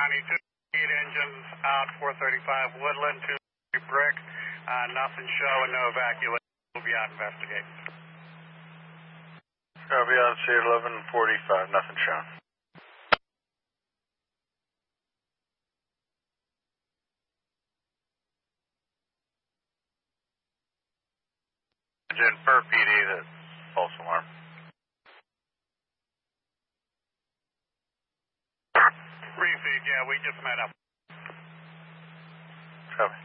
County, 2 speed engines out 435 Woodland, 2 brick, nothing showing, no evacuation. We'll be out investigating. I'll be on C1145, nothing shown. Engine per PD, that's false alarm. Refeed, yeah, we just met up. Copy.